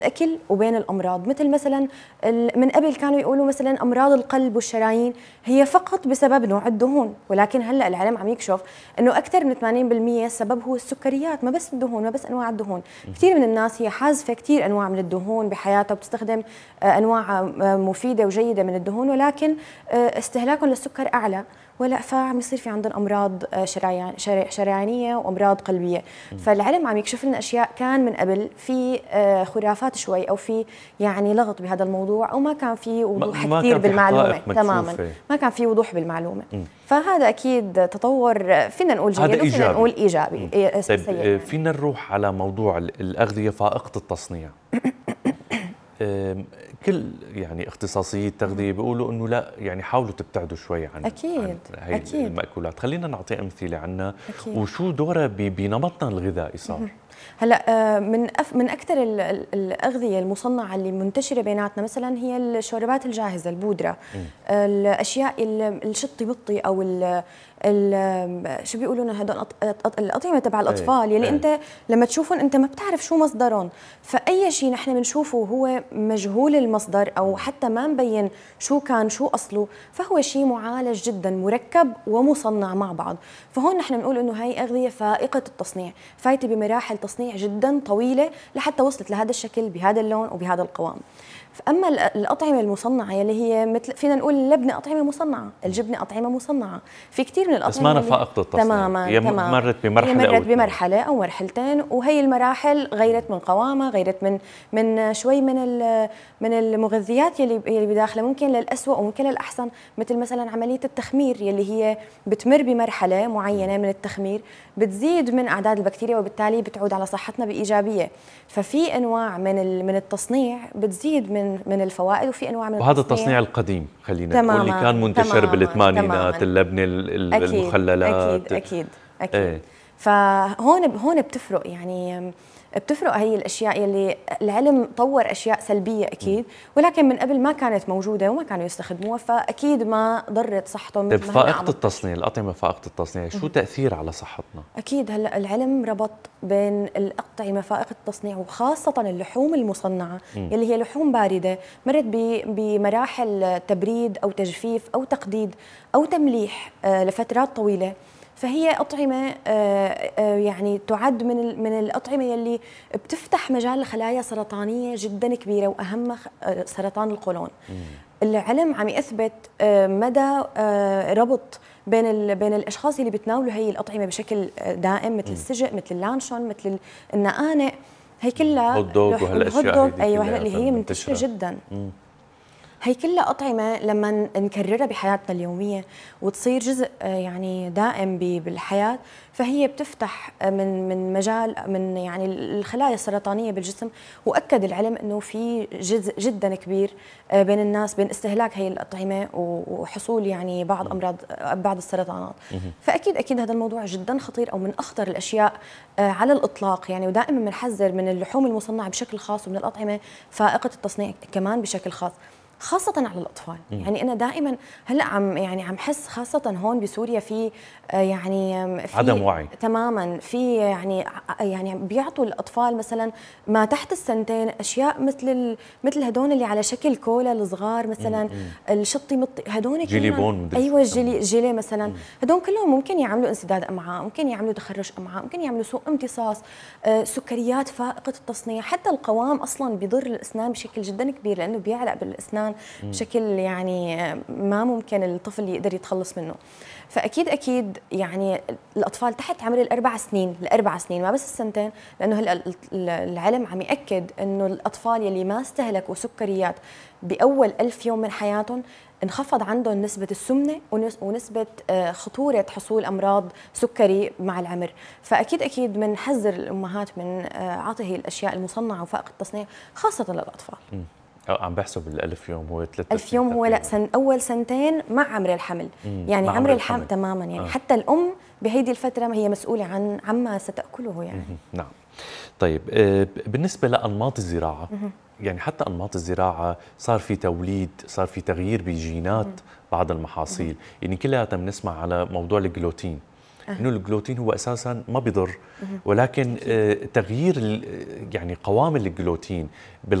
الأكل وبين الأمراض، مثل مثلا من قبل كانوا يقولوا مثلا أمراض القلب والشرايين هي فقط بسبب نوع الدهون، ولكن هلأ العلم عم يكشف أنه أكثر من 80% السبب هو السكريات، ما بس الدهون، ما بس أنواع الدهون. كثير من الناس هي حازفة كثير أنواع من الدهون بحياتها وبتستخدم أنواع مفيدة وجيدة من الدهون، ولكن استهلاكهم للسكر أعلى، ولا فعم يصير في عندهم امراض شريانيه وامراض قلبيه. فالعلم عم يكشف لنا اشياء كان من قبل في خرافات شوي، او في يعني لغط بهذا الموضوع، او ما كان في وضوح كثير بالمعلومه تماما، ما كان في وضوح بالمعلومه. فهذا اكيد تطور فينا نقول جيد وفينا نقول ايجابي. طيب فينا نروح على موضوع الاغذيه فائقه التصنيع. كل يعني اختصاصيي التغذيه بيقولوا انه لا، يعني حاولوا تبتعدوا شوي عن هي أكيد المأكولات. خلينا نعطي امثله عنها وشو دورها بنمطنا الغذائي صار. هلا من اكثر الاغذيه المصنعه اللي منتشره بيناتنا مثلا هي الشوربات الجاهزه، البودره، الاشياء الشطي بطي، او شو بيقولوا لنا هدول الاطعمه تبع الاطفال يلي انت لما تشوفهم انت ما بتعرف شو مصدرهم. فاي شيء نحن بنشوفه هو مجهول المصدر او حتى ما مبين شو اصله، فهو شيء معالج جدا، مركب ومصنع مع بعض. فهون نحن بنقول انه هي اغذيه فائقه التصنيع، فايته بمراحل تصنيع جدا طويله لحتى وصلت لهذا الشكل بهذا اللون وبهذا القوام. اما الاطعمه المصنعه يلي هي مثل فينا نقول اللبنه اطعمه مصنعه، الجبنه اطعمه مصنعه، في كثير من الاطعمه بس ما فائقه التصنيع. تماما مرت بمرحله، بمرحله او مرحلتين، وهي المراحل غيرت من قوامها، غيرت من شوي من المغذيات يلي بداخلها، ممكن للأسوأ وممكن للأحسن، مثل مثلا عمليه التخمير يلي هي بتمر بمرحله معينه من التخمير، بتزيد من اعداد البكتيريا وبالتالي بتعود على صحتنا بايجابيه. ففي انواع من التصنيع بتزيد من الفوائد، وفي انواع من وهذا التصنيع القديم خلينا نقول اللي كان منتشر بالثمانينات، اللبنه المخللات. اكيد. فهون بتفرق، يعني بتفرق هي الاشياء يلي العلم طور اشياء سلبيه اكيد، ولكن من قبل ما كانت موجوده وما كانوا يستخدموها، فاكيد ما ضرت صحتهم. طيب فائقه التصنيع، الاطعمه فائقه التصنيع شو تاثير على صحتنا؟ اكيد هلا العلم ربط بين الاطعمه فائقه التصنيع وخاصه اللحوم المصنعه يلي هي لحوم بارده، مرت بمراحل تبريد او تجفيف او تقديد او تمليح لفترات طويله. فهي أطعمة يعني تعد من الأطعمة يلي بتفتح مجال لخلايا سرطانية جدا كبيرة، وأهمها سرطان القولون. العلم عم يثبت مدى ربط بين الأشخاص اللي بتناولوا هي الأطعمة بشكل دائم، مثل السجق، مثل اللانشون، مثل النقانق، هي كلها هوت دوغ وهالاشياء ايوه اللي هي منتشرة جدا. هي كلها أطعمة لما نكررها بحياتنا اليومية وتصير جزء يعني دائم بالحياة، فهي بتفتح من مجال من يعني الخلايا السرطانية بالجسم. وأكد العلم أنه في جزء جدا كبير بين الناس بين استهلاك هي الأطعمة وحصول يعني بعض السرطانات. فأكيد هذا الموضوع جدا خطير، أو من أخطر الأشياء على الإطلاق يعني. ودائما بنحذر من اللحوم المصنعة بشكل خاص، ومن الأطعمة فائقة التصنيع كمان بشكل خاص، خاصة على الأطفال. يعني أنا دائما هلا عم حس خاصة هون بسوريا في يعني في عدم وعي تماما، في يعني بيعطوا الأطفال مثلا ما تحت السنتين أشياء مثل هدول اللي على شكل كولا الصغار، مثلا الشطي مطي، هدول جيلي بون، أيوة جيلي مثلا، هدول كلهم ممكن يعملوا انسداد أمعاء، ممكن يعملوا تخرج أمعاء، ممكن يعملوا سوء امتصاص، سكريات فائقة التصنيع. حتى القوام أصلا بيضر الأسنان بشكل جدا كبير، لأنه بيعلق بالأسنان بشكل يعني ما ممكن الطفل يقدر يتخلص منه. فأكيد يعني الأطفال تحت عمر الأربع سنين ما بس السنتين، لأنه هلا العلم عم يأكد إنه الأطفال يلي ما استهلكوا سكريات بأول 1000 يوم من حياتهم انخفض عندهم نسبة السمنة ونسبة خطورة حصول أمراض سكري مع العمر. فأكيد بنحذر الأمهات من عطي هي الأشياء المصنعة وفائقة التصنيع خاصة للأطفال. عم بحسب ال1000 يوم هو 1000 يوم هو لا أول سنتين مع عمر الحمل. يعني عمر الحمل تماما يعني حتى الأم بهيدي الفترة هي مسؤولة عن عما ستأكله يعني. نعم. طيب بالنسبة لأنماط الزراعة، يعني حتى أنماط الزراعة صار في توليد، صار في تغيير بجينات بعض المحاصيل، يعني كلها بنسمع على موضوع الجلوتين. انه الجلوتين هو اساسا ما بيضر، ولكن تغيير يعني قوام الجلوتين